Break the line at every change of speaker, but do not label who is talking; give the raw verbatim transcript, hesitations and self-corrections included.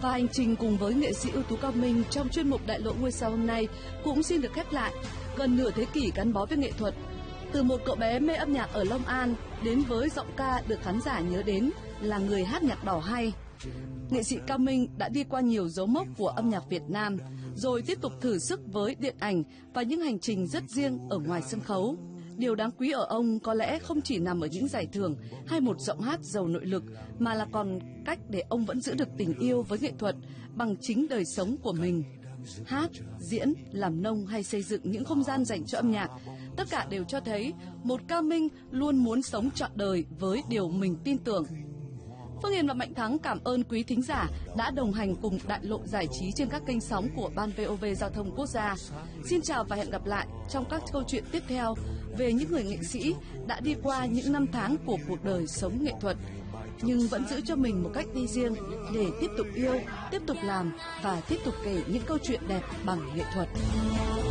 Và hành trình cùng với nghệ sĩ ưu tú Cao Minh trong chuyên mục Đại lộ ngôi sao hôm nay cũng xin được khép lại. Gần nửa thế kỷ gắn bó với nghệ thuật, từ một cậu bé mê âm nhạc ở Long An đến với giọng ca được khán giả nhớ đến là người hát nhạc đỏ hay, nghệ sĩ Cao Minh đã đi qua nhiều dấu mốc của âm nhạc Việt Nam, rồi tiếp tục thử sức với điện ảnh và những hành trình rất riêng ở ngoài sân khấu. Điều đáng quý ở ông có lẽ không chỉ nằm ở những giải thưởng hay một giọng hát giàu nội lực, mà là còn cách để ông vẫn giữ được tình yêu với nghệ thuật bằng chính đời sống của mình. Hát, diễn, làm nông hay xây dựng những không gian dành cho âm nhạc, tất cả đều cho thấy một Cao Minh luôn muốn sống trọn đời với điều mình tin tưởng. Phương Hiền và Mạnh Thắng cảm ơn quý thính giả đã đồng hành cùng Đại lộ giải trí trên các kênh sóng của Ban vê o vê Giao thông Quốc gia. Xin chào và hẹn gặp lại trong các câu chuyện tiếp theo về những người nghệ sĩ đã đi qua những năm tháng của cuộc đời sống nghệ thuật, nhưng vẫn giữ cho mình một cách đi riêng để tiếp tục yêu, tiếp tục làm và tiếp tục kể những câu chuyện đẹp bằng nghệ thuật.